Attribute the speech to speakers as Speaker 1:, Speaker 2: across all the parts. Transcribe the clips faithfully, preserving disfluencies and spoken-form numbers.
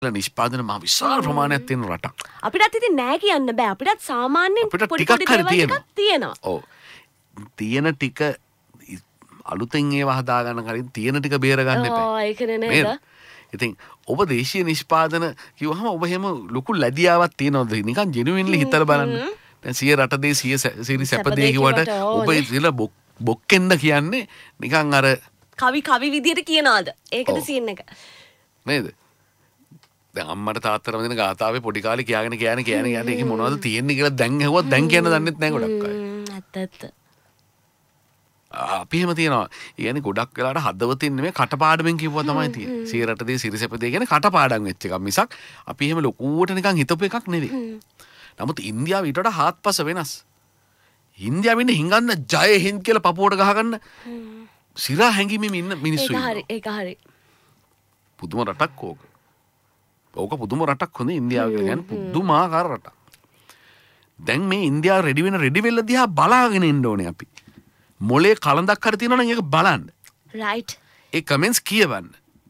Speaker 1: නිෂ්පාදන මහ විශාල ප්‍රමාණයක් තියෙන රටක්.
Speaker 2: අපිටත් ඉතින් නෑ කියන්න බෑ. අපිටත් සාමාන්‍යයෙන් පොඩි පොඩි දේවල් ටිකක් තියෙනවා.
Speaker 1: ඔව්. තියෙන ටික අලුතෙන් ඒවා හදා ගන්න කලින් තියෙන ටික බේර ගන්න එපා.
Speaker 2: ඔව් ඒකනේ නේද?
Speaker 1: ඉතින් ඔබ දේශීය නිෂ්පාදන කිව්වහම ඔබ එහෙම ලොකු ලැබියාවක් තියනවද? නිකන් ජෙනුවින්ලි හිතලා බලන්න. දැන් සිය රටදේ සිය සිරි සැපදේ කිව්වට ඔබ ඉතින් බොක්කෙන්ද කියන්නේ නිකන් අර
Speaker 2: කවි කවි විදියට කියනවාද? ඒකද සීන් එක.
Speaker 1: නේද? දැන් අම්මට තාත්තට වදින ගාතාවේ පොඩි කාලේ කියාගෙන කියන්නේ කියන්නේ කියන්නේ ඒකේ මොනවද තියෙන්නේ කියලා දැන් ඇහුවත් දැන් කියන්න දන්නෙත් නැහැ ගොඩක් අය.
Speaker 2: ඇත්ත ඇත්ත.
Speaker 1: අපි එහෙම තියනවා. ඒ කියන්නේ ගොඩක් වෙලාවට හදවතින් නෙමෙයි කටපාඩමෙන් කිව්වා තමයි තියෙන්නේ. සිය රටදේ සිරිසැපදේ කියන්නේ කටපාඩම් වෙච්ච එකක් මිසක් අපි එහෙම ලොකුවට නිකන් හිතපු එකක් නෙවෙයි. නමුත් ඉන්දියාව ඊට වඩා හාත්පස වෙනස්. ඉන්දියාවෙ ඉන්නේ හිඟන්න ජය හින්ද් කියලා පපුවට ගහගන්න සිරා හැංගීමේ ඉන්න මිනිස්සු ඉන්නවා.
Speaker 2: ඒක හරි ඒක හරි.
Speaker 1: පුදුම රටක් ඕක. ඕක පුදුම රටක් හොඳ ඉන්දියාව කියන්නේ පුදුමාකාර රටක්. දැන් මේ ඉන්දියාව රෙඩි වෙන රෙඩි වෙලා දිහා බලාගෙන ඉන්න ඕනේ අපි. මොලේ කලඳක් හරි තියෙනවා නම් ඒක බලන්න.
Speaker 2: රයිට්.
Speaker 1: ඒ කමෙන්ට්ස් කියවන්න.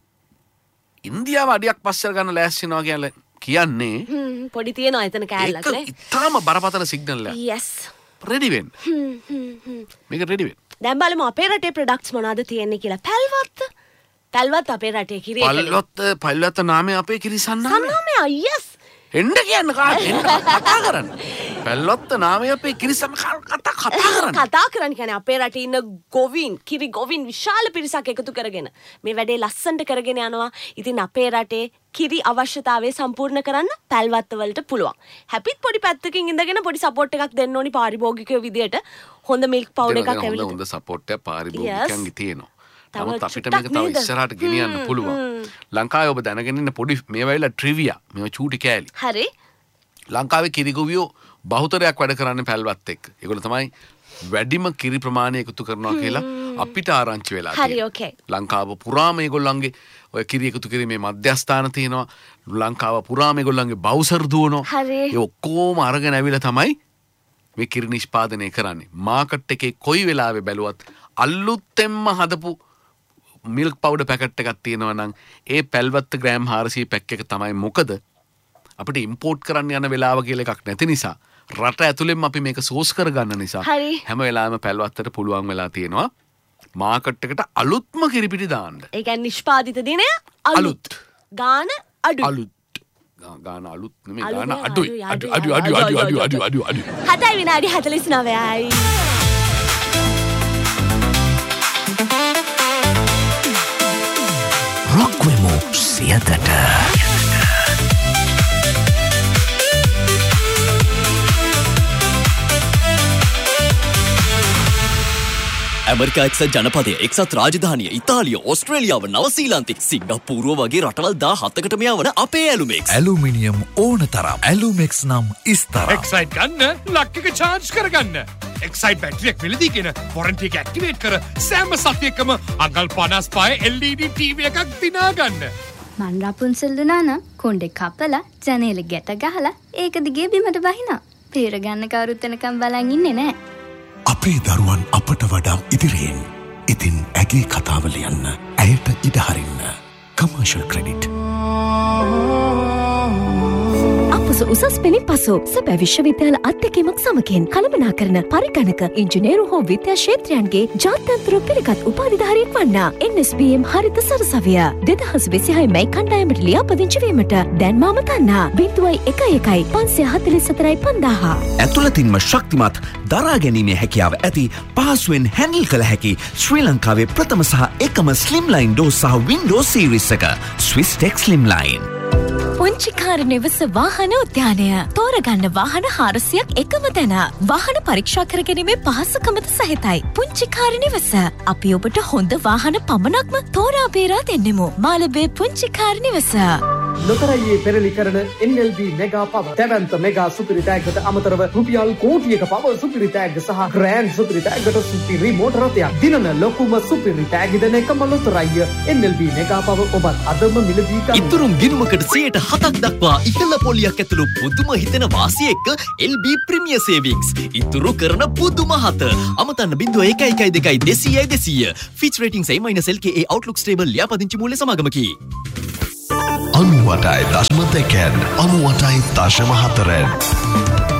Speaker 1: ඉන්දියාව අඩියක් පස්සට ගන්න ලෑස්ති වෙනවා කියලා කියන්නේ
Speaker 2: හ්ම් පොඩි තියනවා එතන කෑල්ලක් නේ.
Speaker 1: ඒක ඉතාලම බරපතල සිග්නල් එකක්.
Speaker 2: yes.
Speaker 1: රෙඩි වෙන්න.
Speaker 2: හ්ම් හ්ම් හ්ම්.
Speaker 1: මේක රෙඩි වෙන්න.
Speaker 2: දැන් බලමු අපේ රටේ ප්‍රොඩක්ට්ස් මොනවද තියෙන්නේ කියලා. පැල්වත්. පැල්වත් අපේ රටේ කිරි එකනේ.
Speaker 1: පැල්වත් පැල්වත් නාමය අපේ කිරි සන්නාමය.
Speaker 2: සන්නාමය yes.
Speaker 1: එන්න කියන්න කාට එන්න කතා කරන්න. පැල්වත් නාමය අපේ කිරි සම කතා කතා කරන්න.
Speaker 2: කතා කරන්න කියන්නේ අපේ රටේ ඉන්න ගොවින් කිරි ගොවින් විශාල පිරිසක් එකතු කරගෙන මේ වැඩේ ලස්සනට කරගෙන යනවා. ඉතින් අපේ රටේ කිරි අවශ්‍යතාවය සම්පූර්ණ කරන්න පැල්වත් වලට පුළුවන්. හැපිත් පොඩි පැත්තකින් ඉඳගෙන පොඩි සපෝට් එකක් දෙන්න ඕනි පාරිභෝගිකයෝ විදියට. හොඳ මිල්ක් පවුඩර් එකක් ඇවිල්ලා.
Speaker 1: හොඳ සපෝට් එකක් පාරිභෝගිකයන්ගේ තියෙනවා. නමුත් අපිට මේක තව ඉස්සරහට ගෙනියන්න පුළුවන්. ලංකාවේ ඔබ දැනගෙන ඉන්න පොඩි මේ වෙලාවල ට්‍රිවියා මේව චූටි කෑලි.
Speaker 2: හරි.
Speaker 1: ලංකාවේ කිරි ගොවියෝ බහුතරයක් වැඩ කරන්නේ පැල්වත් එක්ක. ඒගොල්ලෝ තමයි වැඩිම කිරි ප්‍රමාණය එකතු කරනවා කියලා අපිට ආරංචි වෙලා
Speaker 2: තියෙනවා. හරි ඕකේ.
Speaker 1: ලංකාව පුරාම මේගොල්ලන්ගේ ඔය කිරි එකතු කිරීමේ මධ්‍යස්ථාන තියෙනවා. ලංකාව පුරාම මේගොල්ලන්ගේ බවුසර් දුවනවා. ඒ ඔක්කොම අරගෙන ඇවිල්ලා තමයි මේ කිරි නිෂ්පාදනය කරන්නේ. මාකට් එකේ කොයි වෙලාවෙ බැලුවත් අලුතෙන්ම හදපු මිල්ක් පවුඩර් පැකට් එකක් තියෙනවා නම් ඒ පැල්වත්ත ග්‍රෑම් හාරසිය පැක් එක තමයි. මොකද අපිට ඉම්පෝර්ට් කරන්න යන වෙලාව කියලා එකක් නැති නිසා රට ඇතුළෙන්ම අපි මේක සෝස් කරගන්න නිසා හැම වෙලාවෙම පැල්වත්තට පුළුවන් වෙලා තියෙනවා මාකට් එකට අලුත්ම කිරිපිටි දාන්න. ඒ
Speaker 2: කියන්නේ නිෂ්පාදිත දිනය අලුත්. ගාන අඩු.
Speaker 1: අලුත්. ගාන අලුත් නෙමෙයි ගාන අඩුයි. අඩු අඩු අඩු අඩු අඩු අඩු අඩු අඩු.
Speaker 2: හතයි විනාඩි හතළිස් නවයයි.
Speaker 3: රොක්වෙමු සියතට. ඇමරිකා එක්සත් ජනපදය එක්සත් රාජධානිය ඉතාලිය ඕස්ට්‍රේලියාව නවසීලන්තය සිංගප්පූරුව වගේ රටවල් දාහතකට මෙයා වන අපේ ඇලුමෙක්ස්
Speaker 4: ඇලුමිනියම් ඕන තරම් ඇලුමෙක්ස් නම් ඉස්තර
Speaker 5: එක්සයිට් ගන්න ලක්ක එක චාර්ජ් කරගන්න එක්සයිට් බැටරියක් වෙලදීගෙන වොරන්ටි එක ඇක්ටිවේට් කර සෑම සතියකම අඟල් පනස් පහ එල් ඊ ඩී ටීවී එකක් දිනාගන්න.
Speaker 6: මන් රපුන්සල් දුනානම් කොණ්ඩේ කපලා ජනේල ගැට ගහලා ඒක දිගේ බිමට බහිනා. පේර ගන්න කවුරුත් එනකම් බලන් ඉන්නේ නැහැ.
Speaker 4: අපේ දරුවන් අපට වඩා ඉදිරියෙන්. ඉතින් ඇගේ කතාව ලියන්න, ඇයට ඉඩ හරින්න. Commercial credit.
Speaker 7: අපස උසස් පෙනින් පසු සැබෑ විශ්වවිද්‍යාල අධ්‍යක්ෂකමක් සමගින් කළමනාකරන පරිගණක ඉංජිනේරු හෝ විද්‍යා ක්ෂේත්‍රයන්ගේ ජාත්‍යන්තර පිළිගත් උපාධිධාරියෙක් වන්නා එන් එස් බී එම් හරිත සරසවිය දෙදහස් විසිහය මැයි කණ්ඩායමට ලියාපදිංචි වීමට දැන් මාම තන්නා ज़ीरो एक एक पाँच चार चार पचास
Speaker 3: ඇතුළතින්ම ශක්තිමත් දරා ගැනීමේ හැකියාව ඇති පහසුවෙන් හැන්ඩල් කළ හැකි ශ්‍රී ලංකාවේ ප්‍රථම සහ එකම ස්ලිම්ලයින් ඩෝස් සහ වින්ඩෝස් සීරීස් එක ස්විස් ටෙක් ස්ලිම්ලයින්.
Speaker 7: පුංචිකාර නිවස වාහන උද්‍යානය තෝරගන්න වාහන හාරසියක් එකම තැන වාහන පරීක්ෂා කරගැනීමේ පහසුකමද සහිතයි. පුංචිකාර නිවස අපි ඔබට හොඳ වාහන පමණක්ම තෝරා බේරා දෙන්නෙමු. මාළඹේ පුංචිකාර නිවස.
Speaker 8: ලොතරැයියේ පෙරලි කරන එන් එල් බී මෙගා පව තැවැන්ත මෙගා සුපිරි තෑග්ගට අමතරව රුපියල් කෝටියක පව සුපිරි තෑග්ග සහ ග්‍රෑන්ඩ් සුපිරි තෑග්ගට සුපිරි රිමෝට් රථයක් දිනන ලොකුම සුපිරි තෑග්ග දෙන එකම ලොතරැයිය එන් එල් බී මෙගා පව ඔබත් අදම මිලදී ගන්න.
Speaker 3: ඉතුරුම් ගිණුමකට සියයට හතක් දක්වා ඉහළ පොලියක් ඇතුළු පුදුම හිතෙන වාසිය එක්ක එල් බී ප්‍රීමියර් සේවිංග්ස් ඉතුරු කරන පුදුම හත අමතන්න ज़ीरो एक एक दो दो शून्य शून्य Fitch ratings A- L K A Outlook stable ලියාපදිංචි මූල්‍ය සමාගමකි.
Speaker 9: අනුවටයි දශම දෙකෙන් අනුවටයි දශම හතරෙන්